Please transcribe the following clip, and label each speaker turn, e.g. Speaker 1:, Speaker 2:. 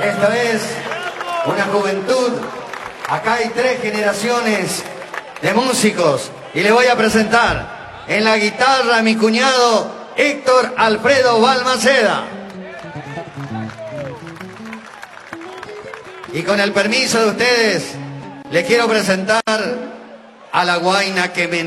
Speaker 1: Esto es una juventud. Acá hay 3 generaciones de músicos. Y le voy a presentar en la guitarra a mi cuñado Héctor Alfredo Balmaceda. Y con el permiso de ustedes, les quiero presentar a la guaina que me